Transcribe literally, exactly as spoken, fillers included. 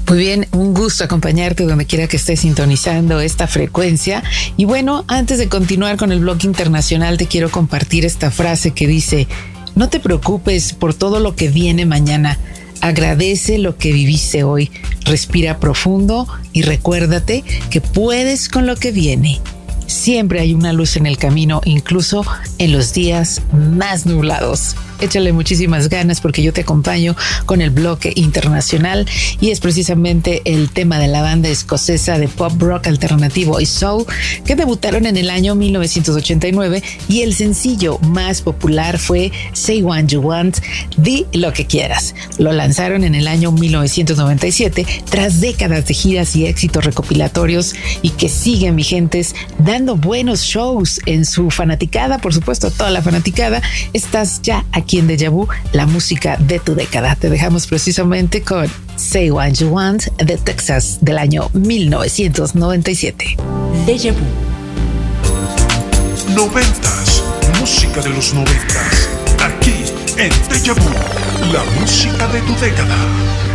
Muy bien, un gusto acompañarte donde quiera que estés sintonizando esta frecuencia. Y bueno, antes de continuar con el blog internacional, te quiero compartir esta frase que dice: no te preocupes por todo lo que viene mañana. Agradece lo que viviste hoy. Respira profundo y recuérdate que puedes con lo que viene. Siempre hay una luz en el camino, incluso en los días más nublados. Échale muchísimas ganas porque yo te acompaño con el bloque internacional y es precisamente el tema de la banda escocesa de pop rock alternativo y soul que debutaron en el año mil novecientos ochenta y nueve y el sencillo más popular fue Say What You Want, di lo que quieras. Lo lanzaron en el año mil novecientos noventa y siete tras décadas de giras y éxitos recopilatorios y que siguen vigentes dando buenos shows en su fanaticada, por supuesto toda la fanaticada. Estás ya aquí en Deja Vu, la música de tu década. Te dejamos precisamente con Say What You Want de Texas del año mil novecientos noventa y siete. Deja Vu. Noventas, música de los noventas. Aquí en Deja Vu, la música de tu década.